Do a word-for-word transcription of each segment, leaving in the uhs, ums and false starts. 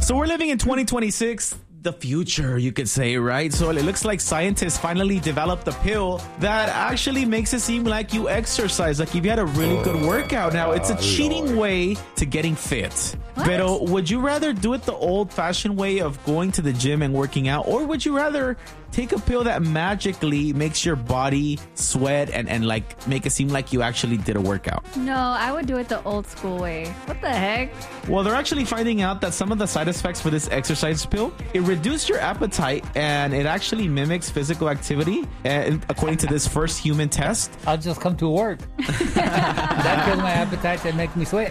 So we're living in twenty twenty-six, the future, you could say, right? So it looks like scientists finally developed a pill that actually makes it seem like you exercise, like if you had a really good workout. Now, it's a cheating way to getting fit. What? Pero would you rather do it the old-fashioned way of going to the gym and working out, or would you rather take a pill that magically makes your body sweat and, and like make it seem like you actually did a workout? No, I would do it the old school way. What the heck? Well, they're actually finding out that some of the side effects for this exercise pill, it reduces your appetite and it actually mimcs physical activity, and according to this first human test. I'll just come to work. That kills my appetite and makes me sweat.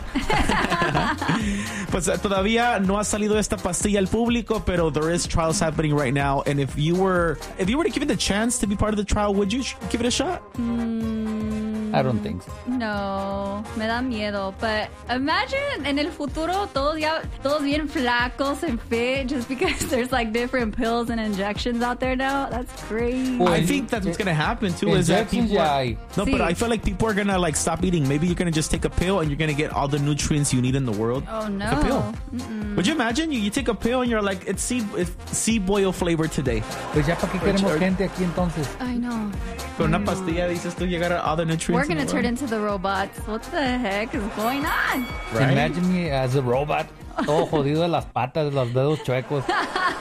Pues todavía no ha salido esta pastilla al público, pero there is trials happening right now. And if you were if you were to give it the chance to be part of the trial, would you sh- give it a shot? Mm, I don't think so. No, me da miedo. But imagine en el futuro todos ya todos bien flacos and fit just because there's like different pills and injections out there now. That's crazy. Well, I think that's what's gonna happen too. Is that Injections, people? Are, yeah. no, See. but I feel like people are gonna like stop eating. Maybe you're gonna just take a pill and you're gonna get all the nutrients you need in the world. Oh no. With a pill. Mm-mm. Would you imagine you, you take a pill and you're like, it's sea it's sea boil flavor today. Pues ya para qué Which queremos are- gente aquí entonces. I know. Con una pastilla dices tú, you got all the nutrients. We're in gonna the turn world. into the robots. What the heck is going on? Right? Imagine me as a robot. Todo jodido de las patas, los dedos chuecos.